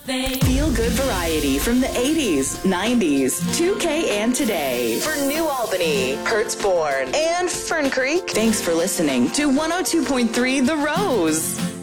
thing. Feel good variety from the 80s, 90s, 2K and today. For New Albany, Hertzborn, and Fern Creek. Thanks for listening to 102.3 The Rose.